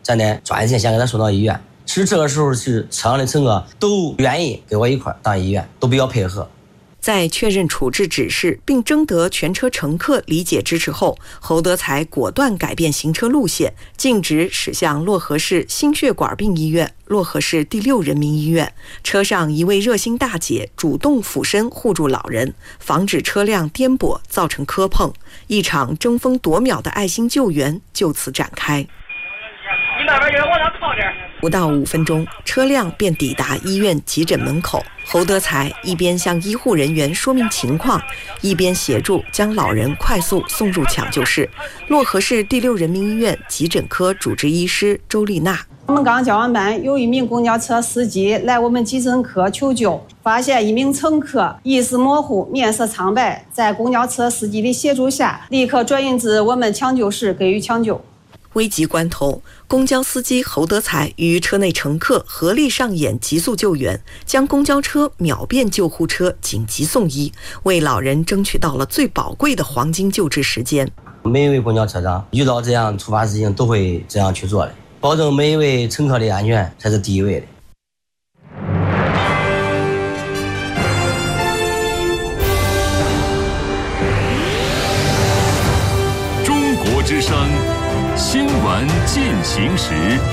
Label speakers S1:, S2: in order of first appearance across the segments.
S1: 咱得抓紧先给他送到医院。其实这个时候是车上的乘客都愿意跟我一块到医院，都比较配合。
S2: 在确认处置指示并征得全车乘客理解支持后，侯德才果断改变行车路线，径直驶向漯河市心血管病医院、漯河市第6人民医院。车上一位热心大姐主动俯身护住老人，防止车辆颠簸造成磕碰。一场争分夺秒的爱心救援就此展开。
S3: 你那边有人往那靠点。
S2: 不到5分钟，车辆便抵达医院急诊门口。侯德才一边向医护人员说明情况，一边协助将老人快速送入抢救室。漯河市第6人民医院急诊科主治医师周丽娜：
S4: 我们刚交完班，有一名公交车司机来我们急诊科求救，发现一名乘客意识模糊、面色苍白，在公交车司机的协助下，立刻转运至我们抢救室给予抢救。
S2: 危急关头，公交司机侯德才与车内乘客合力上演急速救援，将公交车秒变救护车紧急送医，为老人争取到了最宝贵的黄金救治时间。
S1: 每一位公交车长遇到这样突发事情都会这样去做的，保证每一位乘客的安全才是第一位的。
S5: 中国之声新闻进行时。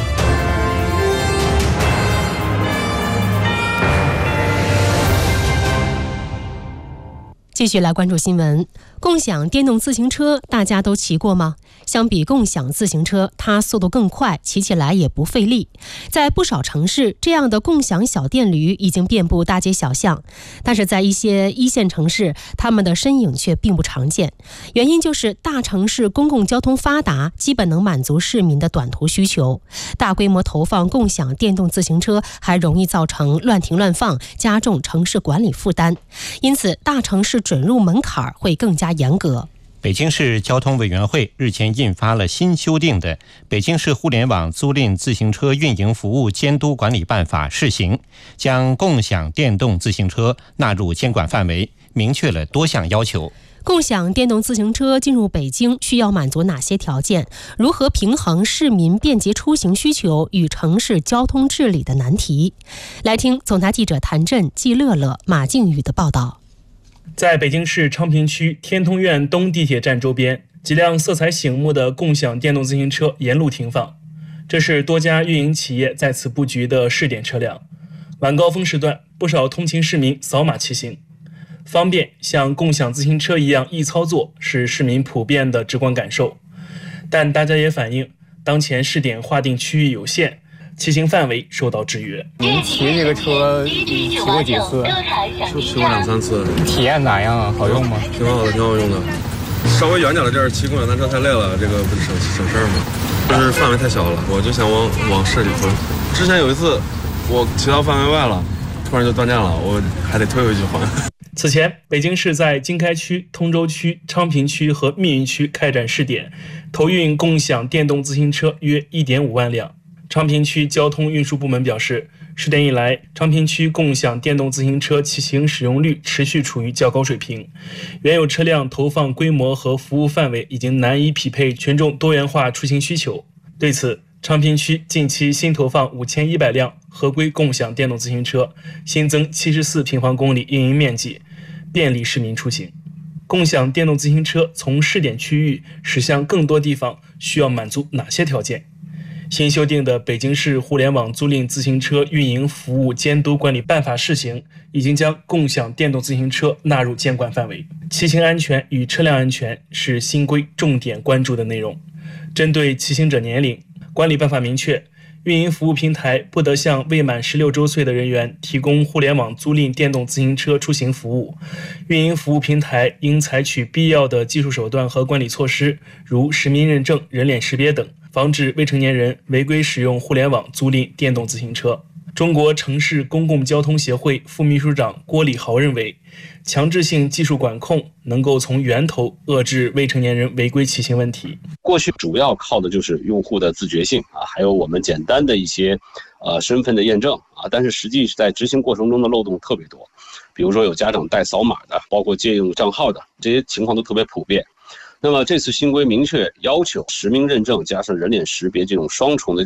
S6: 继续来关注新闻。共享电动自行车大家都骑过吗？相比共享自行车，它速度更快，骑起来也不费力。在不少城市，这样的共享小电驴已经遍布大街小巷，但是在一些一线城市，它们的身影却并不常见。原因就是大城市公共交通发达，基本能满足市民的短途需求。大规模投放共享电动自行车还容易造成乱停乱放，加重城市管理负担。因此，大城市准入门槛会更加严格。
S7: 北京市交通委员会日前印发了新修订的《北京市互联网租赁自行车运营服务监督管理办法》试行，将共享电动自行车纳入监管范围，明确了多项要求。
S6: 共享电动自行车进入北京需要满足哪些条件？如何平衡市民便捷出行需求与城市交通治理的难题？来听总台记者谭震、季乐乐、马静宇的报道。
S8: 在北京市昌平区天通苑东地铁站周边，几辆色彩醒目的共享电动自行车沿路停放，这是多家运营企业在此布局的试点车辆。晚高峰时段，不少通勤市民扫码骑行，方便像共享自行车一样易操作，是市民普遍的直观感受。但大家也反映，当前试点划定区域有限，骑行范围受到制约。
S9: 您骑这个车骑过几次？
S10: 就骑过2-3次。
S9: 体验咋样啊？好用吗？
S10: 挺好的，挺好用的。稍微远点的地儿骑共享单车太累了，这个不是省事儿吗？就是范围太小了，我就想往市里分。之前有一次我骑到范围外了，突然就断电了，我还得推回去还。
S8: 此前，北京市在经开区、通州区、昌平区和密云区开展试点，投运共享电动自行车约1.5万辆。昌平区交通运输部门表示，试点以来，昌平区共享电动自行车骑行使用率持续处于较高水平，原有车辆投放规模和服务范围已经难以匹配群众多元化出行需求。对此，昌平区近期新投放5100辆合规共享电动自行车，新增74平方公里运营面积，便利市民出行。共享电动自行车从试点区域驶向更多地方，需要满足哪些条件？新修订的《北京市互联网租赁自行车运营服务监督管理办法》试行，已经将共享电动自行车纳入监管范围。骑行安全与车辆安全是新规重点关注的内容。针对骑行者年龄，管理办法明确，运营服务平台不得向未满16周岁的人员提供互联网租赁电动自行车出行服务。运营服务平台应采取必要的技术手段和管理措施，如实名认证、人脸识别等，防止未成年人违规使用互联网租赁电动自行车。中国城市公共交通协会副秘书长郭礼豪认为，强制性技术管控能够从源头遏制未成年人违规骑行问题。
S11: 过去主要靠的就是用户的自觉性还有我们简单的一些身份的验证但是实际在执行过程中的漏洞特别多，比如说有家长代扫码的，包括借用账号的，这些情况都特别普遍。那么这次新规明确要求实名认证加上人脸识别这种双重的